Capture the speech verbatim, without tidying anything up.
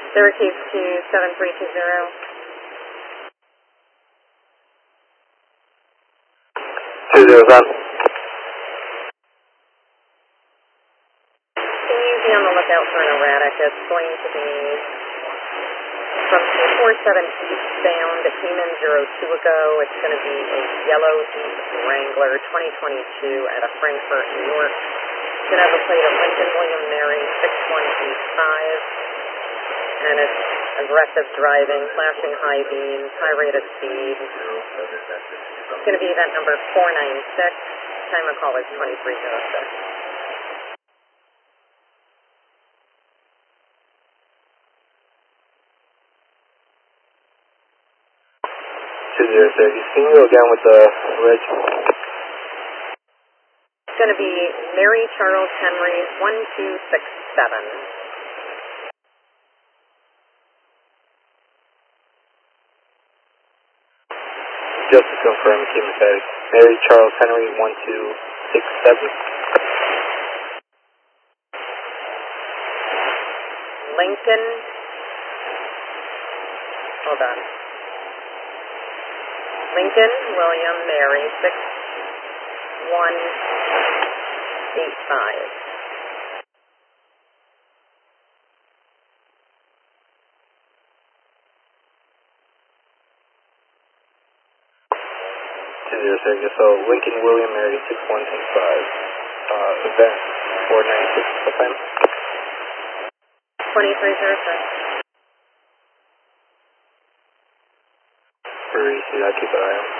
Syracuse to seven three two zero. Two zero seven. Can you be on the lookout for an erratic? It's going to be from four seven eastbound. It came in zero two ago. It's going to be a yellow Jeep Wrangler twenty twenty-two at a Frankfort, New York. It's going to have a plate of Lincoln William Mary six one eight five. And it's aggressive driving, flashing high beams, high rate of speed. It's going to be event number four nine six. Time of call is twenty-three oh six. two zero six. Can you go again with the reg? It's going to be Mary Charles Henry one two six seven. Just to confirm, Team Pathetic. Mary Charles Henry one two six seven. Lincoln. Hold on. Lincoln William Mary six one eight five. two zero six. So Lincoln William Mary six one eight five. Uh, event four nine six. What time? twenty-three oh six. Three. See, I keep an eye on.